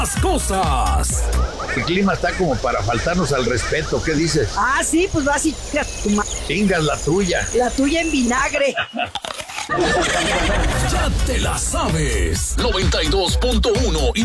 Las cosas. El clima está como para faltarnos al respeto, ¿qué dices? Ah, sí, pues vas y Chingas la tuya. la tuya en vinagre. Ya te la sabes. 92.1